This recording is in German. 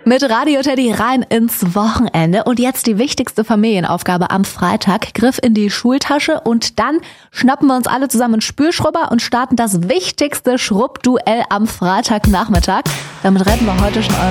Mit Radio Teddy rein ins Wochenende. Und jetzt die wichtigste Familienaufgabe am Freitag. Griff in die Schultasche und dann schnappen wir uns alle zusammen einen Spülschrubber und starten das wichtigste Schrubbduell am Freitagnachmittag. Damit retten wir heute schon